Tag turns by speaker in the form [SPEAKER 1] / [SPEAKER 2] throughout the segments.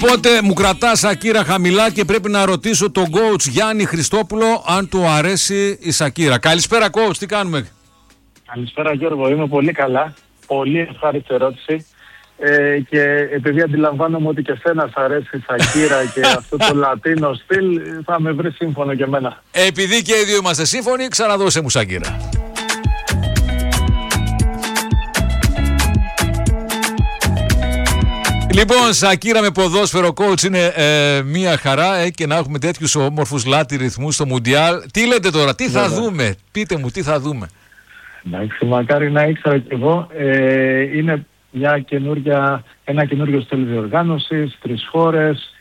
[SPEAKER 1] Οπότε μου κρατά Σακύρα χαμηλά και πρέπει να ρωτήσω τον coach Γιάννη Χριστόπουλο αν του αρέσει η Σακύρα. Καλησπέρα coach, τι κάνουμε?
[SPEAKER 2] Καλησπέρα Γιώργο, είμαι πολύ καλά. Πολύ ευχάριστη ερώτηση. Και επειδή αντιλαμβάνομαι ότι και σένα σ' αρέσει η Σακύρα και αυτό το λατίνο στυλ, θα με βρει σύμφωνο και εμένα.
[SPEAKER 1] Επειδή και οι δύο είμαστε σύμφωνοι, ξαναδώσε μου Σακύρα. Λοιπόν, Σακύρα με ποδόσφαιρο coach είναι μία χαρά και να έχουμε τέτοιους όμορφους λάτι ρυθμούς στο Μουντιάλ. Τι λέτε τώρα, τι θα δούμε, πείτε μου τι θα δούμε.
[SPEAKER 2] Εντάξει, μακάρι να ήξερα κι εγώ. Είναι ένα καινούριο στυλ διοργάνωσης, 3 χώρες,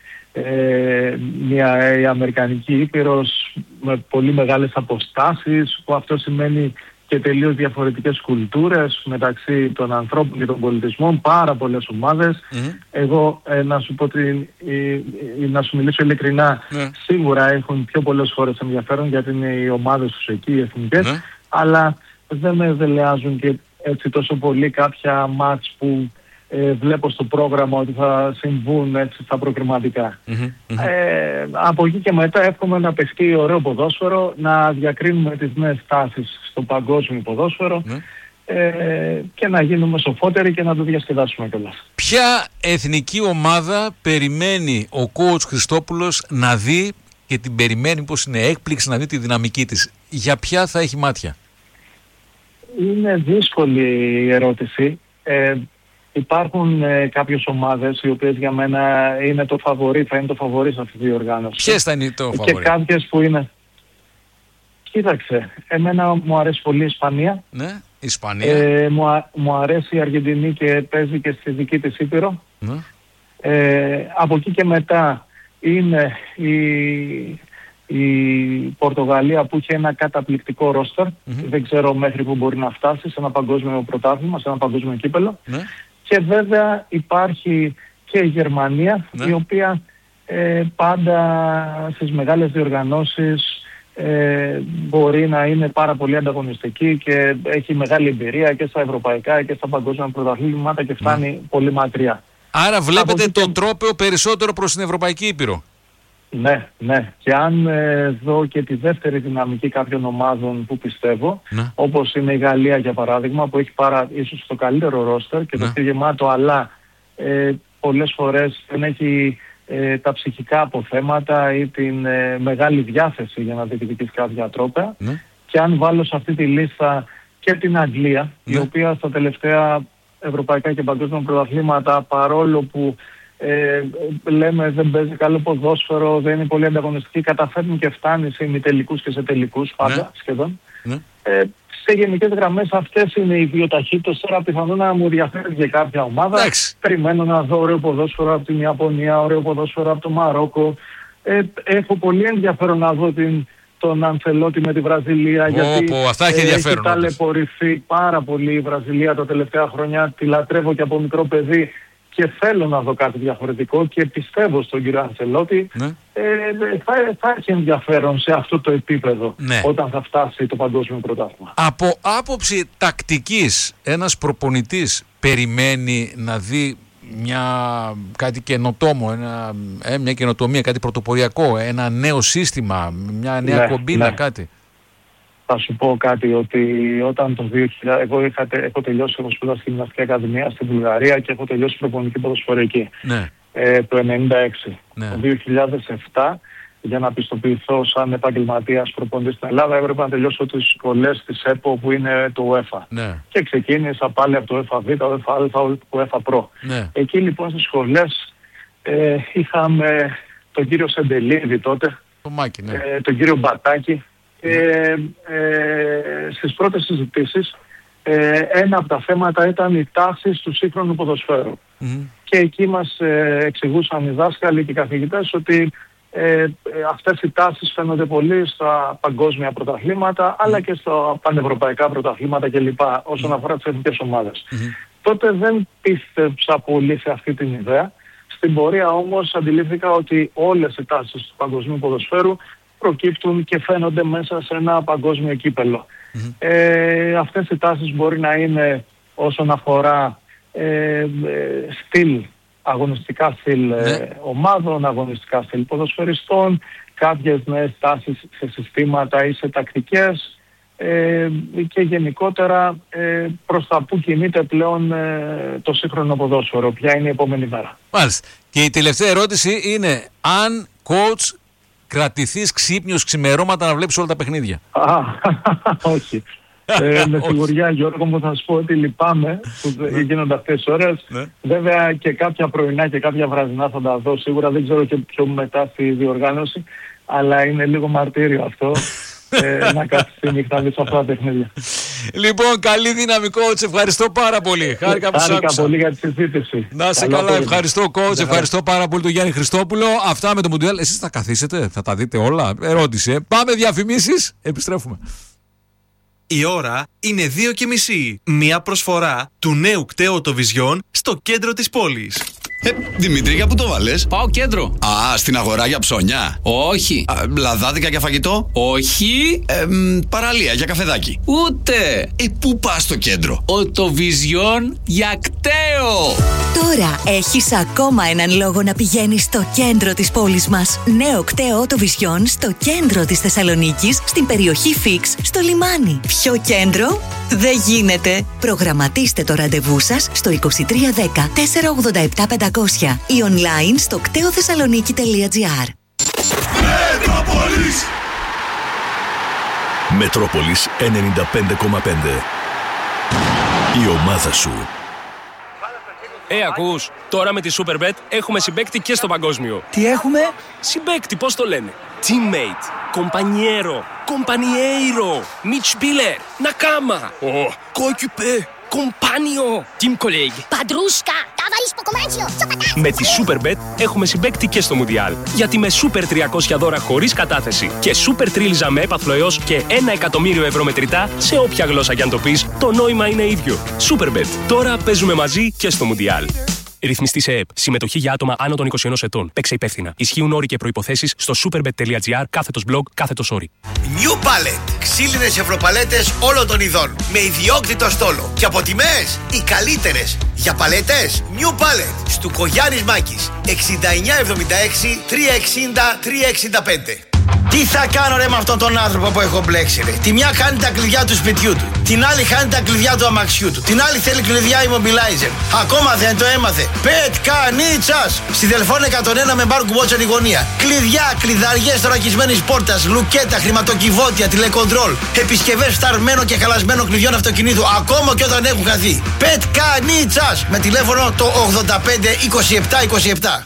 [SPEAKER 2] η Αμερικανική Ήπειρος με πολύ μεγάλες αποστάσεις, που αυτό σημαίνει και τελείως διαφορετικές κουλτούρες μεταξύ των ανθρώπων και των πολιτισμών, πάρα πολλές ομάδες. Εγώ να σου μιλήσω ειλικρινά, σίγουρα έχουν πιο πολλές χώρες ενδιαφέρον γιατί είναι οι ομάδες τους εκεί, οι εθνικές, αλλά δεν με δελεάζουν και έτσι τόσο πολύ κάποια μάτς που βλέπω στο πρόγραμμα ότι θα συμβούν έτσι στα προκριματικά. Από εκεί και μετά εύχομαι να παιχτεί ωραίο ποδόσφαιρο, να διακρίνουμε τις νέες τάσεις στο παγκόσμιο ποδόσφαιρο και να γίνουμε σοφότεροι και να το διασκεδάσουμε κιόλας.
[SPEAKER 1] Ποια εθνική ομάδα περιμένει ο coach Χριστόπουλος να δει και την περιμένει πως είναι έκπληξη να δει τη δυναμική της? Για ποια θα έχει μάτια? Είναι
[SPEAKER 2] δύσκολη η ερώτηση. Υπάρχουν κάποιες ομάδες οι οποίες για μένα είναι το φαβορί, θα είναι το φαβορί σε αυτή τη διοργάνωση.
[SPEAKER 1] Ποιες θα είναι το φαβορί?
[SPEAKER 2] Και κάποιες που είναι... Κοίταξε, εμένα μου αρέσει πολύ η Ισπανία.
[SPEAKER 1] Ναι, Ισπανία.
[SPEAKER 2] Μου αρέσει η Αργεντινή και παίζει και στη δική της Ήπειρο. Από εκεί και μετά είναι η Πορτογαλία που έχει ένα καταπληκτικό ρόστερ. Δεν ξέρω μέχρι που μπορεί να φτάσει σε ένα παγκόσμιο πρωτάθλημα, σε ένα παγκόσμιο κύπελλο. Και βέβαια υπάρχει και η Γερμανία, η οποία πάντα στις μεγάλες διοργανώσεις μπορεί να είναι πάρα πολύ ανταγωνιστική και έχει μεγάλη εμπειρία και στα ευρωπαϊκά και στα παγκόσμια πρωταθλήματα και φτάνει πολύ μακριά.
[SPEAKER 1] Άρα βλέπετε τον τρόπαιο περισσότερο προς την Ευρωπαϊκή Ήπειρο?
[SPEAKER 2] Ναι. Και αν δω και τη δεύτερη δυναμική κάποιων ομάδων που πιστεύω, όπως είναι η Γαλλία για παράδειγμα, που έχει ίσως το καλύτερο ρόστερ και το πιο γεμάτο, αλλά πολλές φορές δεν έχει τα ψυχικά αποθέματα ή την μεγάλη διάθεση για να διεκδικήσει κάποια τρόπαια. Και αν βάλω σε αυτή τη λίστα και την Αγγλία, η οποία στα τελευταία ευρωπαϊκά και παγκόσμια πρωταθλήματα, παρόλο που λέμε δεν παίζει καλό ποδόσφαιρο, δεν είναι πολύ ανταγωνιστική, καταφέρνει και φτάνει σε ημιτελικούς και σε τελικούς πάντα σχεδόν. Σε γενικές γραμμές αυτές είναι οι δύο ταχύτητες. Τώρα πιθανόν να μου διαφέρει και κάποια ομάδα. Περιμένω να δω ωραίο ποδόσφαιρο από την Ιαπωνία, ωραίο ποδόσφαιρο από το Μαρόκο. Έχω πολύ ενδιαφέρον να δω τον Αντσελότη με τη Βραζιλία, γιατί έχει ταλαιπωρηθεί πάρα πολύ η Βραζιλία τα τελευταία χρόνια. Τη λατρεύω και από μικρό παιδί και θέλω να δω κάτι διαφορετικό και πιστεύω στον κύριο Αντσελότη. Θα έχει ενδιαφέρον σε αυτό το επίπεδο όταν θα φτάσει το παγκόσμιο πρωτάθλημα.
[SPEAKER 1] Από άποψη τακτικής, ένας προπονητής περιμένει να δει κάτι καινοτόμο, μια καινοτομία, κάτι πρωτοποριακό, ένα νέο σύστημα, μια νέα κομπίνα, κάτι?
[SPEAKER 2] Θα σου πω κάτι, ότι όταν το 2000, εγώ έχω τελειώσει, έχω σπουδάσει στη Γυμναστική Ακαδημία στη Βουλγαρία και έχω τελειώσει προπονητική ποδοσφαιρική το 1996. Το 2007, για να πιστοποιηθώ σαν επαγγελματίας προπονητής στην Ελλάδα, έπρεπε να τελειώσω τις σχολές της ΕΠΟ που είναι το UEFA. Και ξεκίνησα πάλι από το UEFA Β, το UEFA Α, το UEFA Pro. Εκεί λοιπόν στις σχολές είχαμε τον κύριο Σεντελίδη τότε, τον κύριο Μπατάκη. Στις πρώτες συζητήσεις ένα από τα θέματα ήταν οι τάσεις του σύγχρονου ποδοσφαίρου. Και εκεί μας εξηγούσαν οι δάσκαλοι και οι καθηγητές ότι αυτές οι τάσεις φαίνονται πολύ στα παγκόσμια πρωταθλήματα αλλά και στα πανευρωπαϊκά πρωταθλήματα κλπ. Όσον αφορά τις εθνικές ομάδες. Τότε δεν πίστεψα πολύ σε αυτή την ιδέα. Στην πορεία όμως αντιλήφθηκα ότι όλες οι τάσεις του παγκοσμίου ποδοσφαίρου προκύπτουν και φαίνονται μέσα σε ένα παγκόσμιο κύπελλο. Αυτές οι τάσεις μπορεί να είναι όσον αφορά στυλ αγωνιστικά στυλ ομάδων, αγωνιστικά στυλ ποδοσφαιριστών, κάποιες νέες τάσεις σε συστήματα ή σε τακτικές και γενικότερα προς τα που κινείται πλέον το σύγχρονο ποδόσφαιρο. Ποια είναι η επόμενη μέρα.
[SPEAKER 1] Μάλιστα. Και η τελευταία ερώτηση είναι αν coach κρατηθείς ξύπνιος ξημερώματα να βλέπεις όλα τα παιχνίδια.
[SPEAKER 2] Όχι. Με σιγουριά, Γιώργο μου, θα σου πω ότι λυπάμαι που γίνονται αυτές τις ώρες. Βέβαια και κάποια πρωινά και κάποια βραδινά θα τα δω. Σίγουρα δεν ξέρω και πιο μετά στη διοργάνωση, αλλά είναι λίγο μαρτύριο αυτό. Να κάτσεις τη νύχτα να δεις αυτά τα παιχνίδια.
[SPEAKER 1] Λοιπόν, καλή δύναμη, coach. Ευχαριστώ πάρα πολύ. Χάρηκα
[SPEAKER 2] πολύ για τη συζήτηση.
[SPEAKER 1] Να σε καλά, ευχαριστώ, coach. Ευχαριστώ πάρα πολύ τον Γιάννη Χριστόπουλο. Αυτά με το Μουντιάλ. Εσείς θα καθίσετε, θα τα δείτε όλα. Ερώτηση. Πάμε διαφημίσεις. Επιστρέφουμε.
[SPEAKER 3] Η ώρα είναι 2:30. Μια προσφορά του νέου κταίου Vision στο κέντρο της πόλης.
[SPEAKER 4] Δημήτρη, για πού το βάλες?
[SPEAKER 5] Πάω κέντρο.
[SPEAKER 4] Στην αγορά για ψώνια?
[SPEAKER 5] Όχι.
[SPEAKER 4] Λαδάδικα για φαγητό?
[SPEAKER 5] Όχι.
[SPEAKER 4] Παραλία για καφεδάκι?
[SPEAKER 5] Ούτε.
[SPEAKER 4] Πού πας στο κέντρο?
[SPEAKER 5] Vision για κταίο.
[SPEAKER 6] Τώρα έχεις ακόμα έναν λόγο να πηγαίνεις στο κέντρο της πόλης μας. Νέο κταίο Vision στο κέντρο της Θεσσαλονίκης, στην περιοχή Φίξ, στο λιμάνι. Πιο κέντρο δεν γίνεται. Προγραμματίστε το ραντεβού σας στο 2310 487 500 ή online στο κτεοθεσσαλονίκη.gr.
[SPEAKER 7] Μετρόπολης. Μετρόπολης 95,5. Η ομάδα σου.
[SPEAKER 8] Ακούς, τώρα με τη Superbet έχουμε συμπαίκτη και στο παγκόσμιο.
[SPEAKER 9] Τι έχουμε?
[SPEAKER 8] Συμπαίκτη, πώς το λένε? Teammate, compañero, compañeiro, Mitspieler, Nakama, coéquipier, compagno, team colleague,
[SPEAKER 10] Padrusca, tavarisko commercio, τσοπατά.
[SPEAKER 8] Με τη Superbet έχουμε συμπαίκτη και στο Μουντιάλ. Γιατί με Super 300 δώρα χωρίς κατάθεση και Super Τρίλιζα με έπαθλο έως και 1 εκατομμύριο ευρώ μετρητά σε όποια γλώσσα κι αν το πεις, το νόημα είναι ίδιο. Superbet. Τώρα παίζουμε μαζί και στο Μουντιάλ. Ρυθμιστή σε ΕΠ. Συμμετοχή για άτομα άνω των 21 ετών. Παίξε υπεύθυνα. Ισχύουν όροι και προϋποθέσεις στο superbet.gr/blog/όροι.
[SPEAKER 11] New Palette. Ξύλινες ευρωπαλέτες όλων των ειδών. Με ιδιόκτητο στόλο. Και από τιμές οι καλύτερες. Για παλέτες New Palette. Στουκογιάννης Μάκης. 6976 360 365. Τι θα κάνω ρε με αυτόν τον άνθρωπο που έχω μπλέξει ρε? Τη μια χάνει τα κλειδιά του σπιτιού του, την άλλη χάνει τα κλειδιά του αμαξιού του, την άλλη θέλει κλειδιά immobilizer. Ακόμα δεν το έμαθε. Πετκανίτσας! Στη Δελφών 101 με μπάρ κουμπότσερ γωνία. Κλειδιά, κλειδαριές θωρακισμένης πόρτας, λουκέτα, χρηματοκιβώτια, τηλεκοντρόλ, επισκευές φθαρμένων και χαλασμένων κλειδιών αυτοκινήτου, ακόμα και όταν έχουν χαθεί. Πετκανίτσας! Με τηλέφωνο το 85 27 27.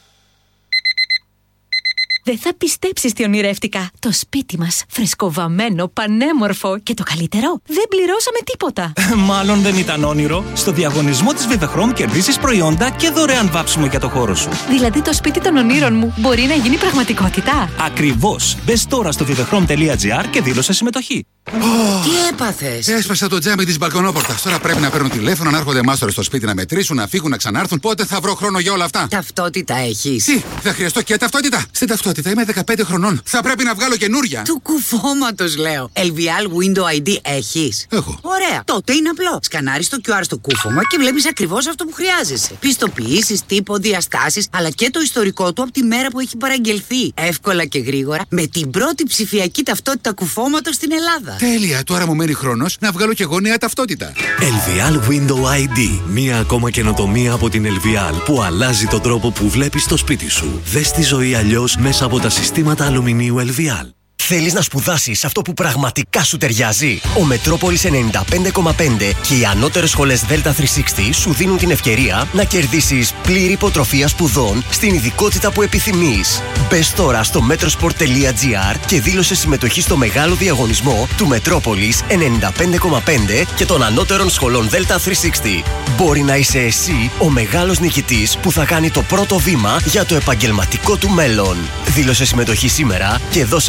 [SPEAKER 6] Δεν θα πιστέψεις τι ονειρεύτηκα. Το σπίτι μας, φρεσκοβαμμένο, πανέμορφο και το καλύτερο, δεν πληρώσαμε τίποτα.
[SPEAKER 9] Μάλλον δεν ήταν όνειρο. Στο διαγωνισμό της Vivechrome κερδίσεις προϊόντα και δωρεάν βάψιμο για το χώρο σου.
[SPEAKER 6] Δηλαδή το σπίτι των ονείρων μου μπορεί να γίνει πραγματικότητα.
[SPEAKER 9] Ακριβώς. Μπες τώρα στο vivechrome.gr και δήλωσε συμμετοχή.
[SPEAKER 12] Τι έπαθες?
[SPEAKER 13] Έσπασα το τζάμι της μπαλκονόπορτας. Τώρα πρέπει να παίρνουν τηλέφωνο, να έρχονται μάστορες στο σπίτι να μετρήσουν, να φύγουν, να ξανάρθουν. Πότε θα βρω χρόνο για όλα αυτά?
[SPEAKER 12] Ταυτότητα έχεις?
[SPEAKER 13] Τι, θα χρειαστώ και ταυτότητα? Στην ταυτότητα είμαι 15 χρονών. Θα πρέπει να βγάλω καινούρια.
[SPEAKER 12] Του κουφώματος λέω. LVL Window ID έχεις?
[SPEAKER 13] Έχω.
[SPEAKER 12] Ωραία. Τότε είναι απλό. Σκανάρεις το QR στο κούφωμα και βλέπεις ακριβώς αυτό που χρειάζεσαι. Πιστοποιήσεις, τύπο, διαστάσεις, αλλά και το ιστορικό του από τη μέρα που έχει παραγγελθεί. Εύκολα και γρήγορα με την πρώτη ψηφιακή ταυτότητα κουφώματος στην Ελλάδα.
[SPEAKER 13] Τέλεια, τώρα μου μένει χρόνος να βγάλω και εγώ νέα ταυτότητα.
[SPEAKER 7] LVL Window ID. Μία ακόμα καινοτομία από την LVL που αλλάζει τον τρόπο που βλέπεις το σπίτι σου. Δες τη ζωή αλλιώς μέσα από τα συστήματα αλουμινίου LVL.
[SPEAKER 14] Θέλεις να σπουδάσεις αυτό που πραγματικά σου ταιριάζει? Ο Μετρόπολης 95,5 και οι ανώτερες σχολές Delta 360 σου δίνουν την ευκαιρία να κερδίσεις πλήρη υποτροφία σπουδών στην ειδικότητα που επιθυμείς. Μπες τώρα στο metrosport.gr και δήλωσε συμμετοχή στο μεγάλο διαγωνισμό του Μετρόπολης 95,5 και των ανώτερων σχολών Delta 360. Μπορεί να είσαι εσύ ο μεγάλος νικητής που θα κάνει το πρώτο βήμα για το επαγγελματικό του μέλλον. Δήλωσε συμμετοχή σήμερα και δώσε μορφή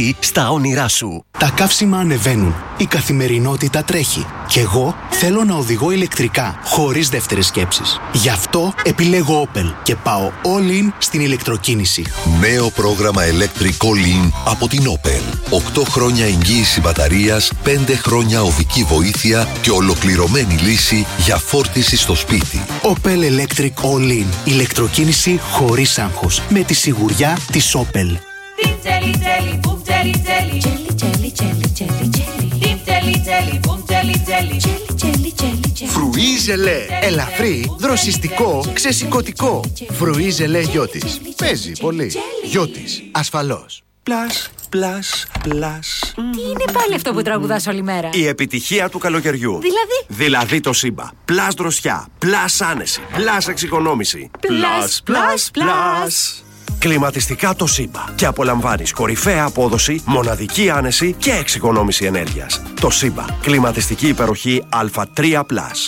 [SPEAKER 14] αντοχή στα όνειρά σου.
[SPEAKER 15] Τα καύσιμα ανεβαίνουν, η καθημερινότητα τρέχει και εγώ θέλω να οδηγώ ηλεκτρικά, χωρίς δεύτερες σκέψεις. Γι' αυτό επιλέγω Opel και πάω all in στην ηλεκτροκίνηση.
[SPEAKER 16] Νέο πρόγραμμα Electric All In από την Opel. 8 χρόνια εγγύηση μπαταρίας, 5 χρόνια οδική βοήθεια και ολοκληρωμένη λύση για φόρτιση στο σπίτι.
[SPEAKER 15] Opel Electric All In. Ηλεκτροκίνηση χωρίς άγχος. Με τη σιγουριά της Opel.
[SPEAKER 17] Φρουί ζελέ. Ελαφρύ, δροσιστικό, ξεσηκωτικό. Φρουί ζελέ Γιώτης. Παίζει πολύ. Γιώτης. Ασφαλώς. Πλας, πλας, πλας.
[SPEAKER 18] Τι είναι πάλι αυτό που τραγουδάς όλη μέρα?
[SPEAKER 19] Η επιτυχία του καλοκαιριού. Δηλαδή το Σύμπα. Πλας δροσιά, πλας άνεση, πλας εξοικονόμηση.
[SPEAKER 18] Πλας, πλας, πλας.
[SPEAKER 19] Κλιματιστικά το Σύμπα. Και απολαμβάνεις κορυφαία απόδοση, μοναδική άνεση και εξοικονόμηση ενέργειας. Το Σύμπα. Κλιματιστική υπεροχή Α3+.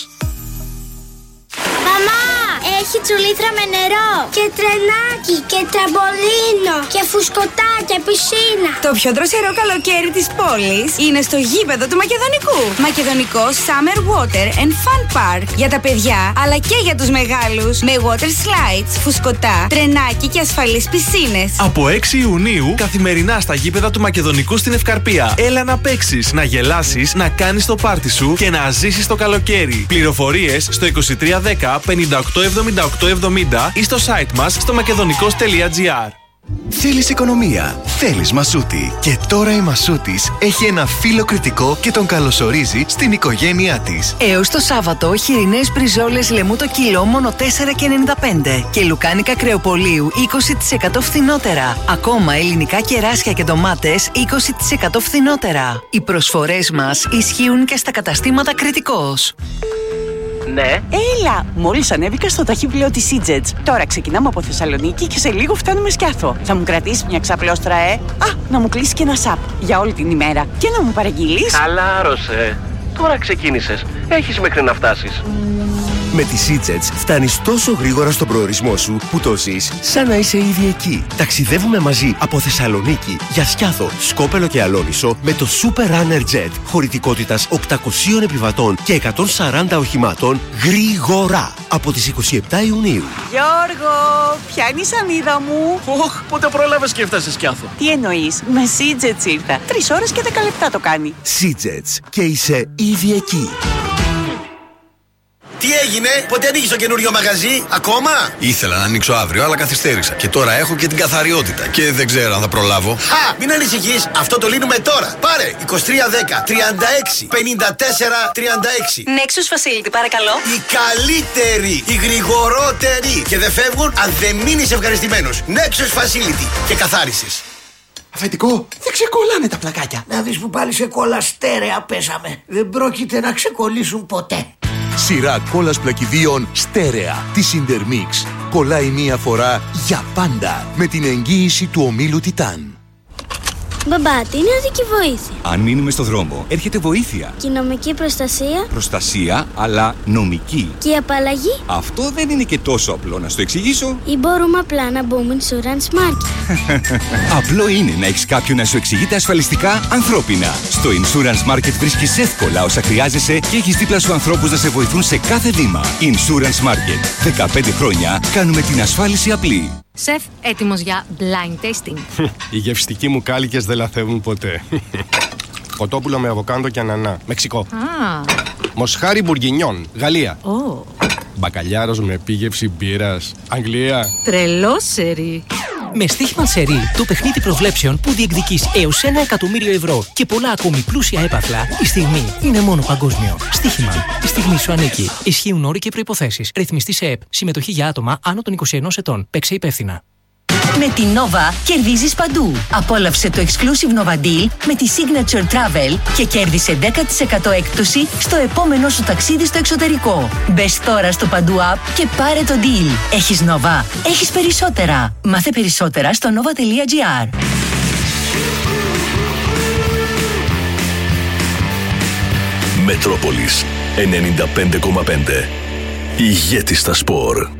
[SPEAKER 10] Έχει τσουλήθρα με νερό και τρενάκι και τραμπολίνο και φουσκωτά και πισίνα.
[SPEAKER 18] Το πιο δροσερό καλοκαίρι της πόλης είναι στο γήπεδο του Μακεδονικού. Μακεδονικό Summer Water and Fun Park. Για τα παιδιά αλλά και για τους μεγάλους. Με water slides, φουσκωτά, τρενάκι και ασφαλείς πισίνες.
[SPEAKER 3] Από 6 Ιουνίου καθημερινά στα γήπεδα του Μακεδονικού στην Ευκαρπία. Έλα να παίξεις, να γελάσεις, να κάνεις το πάρτι σου και να ζήσεις το καλοκαίρι. Πληροφορίες στο 2310 587870 ή στο site μας στο makedonico's.gr.
[SPEAKER 20] Θέλεις οικονομία, θέλεις Μασούτη. Και τώρα η Μασούτης έχει ένα φύλλο κριτικό και τον καλωσορίζει στην οικογένειά της.
[SPEAKER 21] Έως το Σάββατο, χοιρινές μπριζόλες λεμού το κιλό μόνο 4,95 και λουκάνικα κρεοπολίου 20% φθηνότερα. Ακόμα ελληνικά κεράσια και ντομάτες 20% φθηνότερα. Οι προσφορές μας ισχύουν και στα καταστήματα Κριτικός.
[SPEAKER 22] Ναι. Έλα! Μόλις ανέβηκα στο ταχύπλαιο της Seajets. Τώρα ξεκινάμε από Θεσσαλονίκη και σε λίγο φτάνουμε Σκιάθο. Θα μου κρατήσεις μια ξαπλώστρα, να μου κλείσει και ένα σαπ για όλη την ημέρα. Και να μου παραγγείλεις.
[SPEAKER 19] Χαλάρωσε. Τώρα ξεκίνησες. Έχεις μέχρι να φτάσεις.
[SPEAKER 20] Με τη Seajets φτάνεις τόσο γρήγορα στον προορισμό σου που το ζεις σαν να είσαι ήδη εκεί. Ταξιδεύουμε μαζί από Θεσσαλονίκη για Σκιάθο, Σκόπελο και Αλόνισο με το Super Runner Jet χωρητικότητας 800 επιβατών και 140 οχημάτων γρήγορα από τις 27 Ιουνίου.
[SPEAKER 22] Γιώργο, ποια είναι η σανίδα μου?
[SPEAKER 3] Πότε πρόλαβες και έφτασες Σκιάθο?
[SPEAKER 22] Τι εννοείς? Με Seajets ήρθα. 3 ώρες και 10 λεπτά το κάνει.
[SPEAKER 20] Seajets και είσαι ήδη εκεί.
[SPEAKER 11] Τι έγινε, πότε ανοίγεις το καινούριο μαγαζί, ακόμα?
[SPEAKER 4] Ήθελα να ανοίξω αύριο, αλλά καθυστέρησα. Και τώρα έχω και την καθαριότητα. Και δεν ξέρω αν θα προλάβω.
[SPEAKER 11] Χα! Μην ανησυχείς, αυτό το λύνουμε τώρα. Πάρε 2310 36 54 36.
[SPEAKER 18] Nexus Facility, παρακαλώ.
[SPEAKER 11] Οι καλύτεροι, οι γρηγορότεροι. Και δεν φεύγουν αν δεν μείνεις ευχαριστημένος. Nexus Facility και καθάρισες.
[SPEAKER 23] Αφεντικό, δεν ξεκολλάνε τα πλακάκια. Να δεις που πάλι σε κόλλα στέρεα πέσαμε. Δεν πρόκειται να ξεκολλήσουν ποτέ.
[SPEAKER 7] Σειρά κόλλας πλακιδίων στέρεα της Intermix. Κολλάει μία φορά για πάντα με την εγγύηση του ομίλου Τιτάν.
[SPEAKER 10] Μπαμπά, τι είναι οδική βοήθεια?
[SPEAKER 24] Αν μείνουμε στο δρόμο, έρχεται βοήθεια.
[SPEAKER 10] Και η νομική προστασία?
[SPEAKER 24] Προστασία, αλλά νομική.
[SPEAKER 10] Και η απαλλαγή?
[SPEAKER 24] Αυτό δεν είναι και τόσο απλό να στο εξηγήσω.
[SPEAKER 10] Ή μπορούμε απλά να μπούμε Insurance Market?
[SPEAKER 24] Απλό είναι να έχεις κάποιον να σου εξηγείται ασφαλιστικά ανθρώπινα. Στο Insurance Market βρίσκεις εύκολα όσα χρειάζεσαι και έχεις δίπλα σου ανθρώπους να σε βοηθούν σε κάθε βήμα. Insurance Market. 15 χρόνια κάνουμε την ασφάλιση απλή.
[SPEAKER 18] Σεφ, έτοιμος για blind tasting.
[SPEAKER 25] Οι γευστικοί μου κάλικες δεν λαθεύουν ποτέ. Κοτόπουλο με αβοκάντο και ανανά. Μεξικό. Μοσχάρι μπουργκινιόν. Γαλλία. Μπακαλιάρος με επίγευση μπύρας. Αγγλία.
[SPEAKER 18] Τρελό σερί.
[SPEAKER 26] Με στοίχημα σερί, το παιχνίδι προβλέψεων που διεκδικείς έως 1 εκατομμύριο ευρώ και πολλά ακόμη πλούσια έπαθλα, η στιγμή είναι μόνο παγκόσμιο. Στοίχημα. Η στιγμή σου ανήκει. Ισχύουν όροι και προϋποθέσεις. Ρυθμιστή σε ΕΠ. Συμμετοχή για άτομα άνω των 21 ετών. Παίξε υπεύθυνα.
[SPEAKER 6] Με την Nova κερδίζεις παντού. Απόλαυσε το Exclusive Nova Deal με τη Signature Travel και κέρδισε 10% έκπτωση στο επόμενο σου ταξίδι στο εξωτερικό. Μπες τώρα στο Παντού App και πάρε το deal. Έχεις Nova, έχεις περισσότερα. Μάθε περισσότερα στο nova.gr.
[SPEAKER 7] Μετρόπολης 95,5. Ηγέτης στα σπορ.